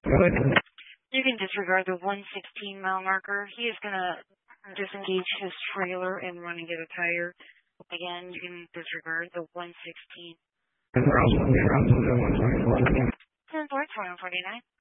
You can disregard the 116 mile marker. He is going to disengage his trailer and run and get a tire. Again, you can disregard the 116. 10-4, 2149.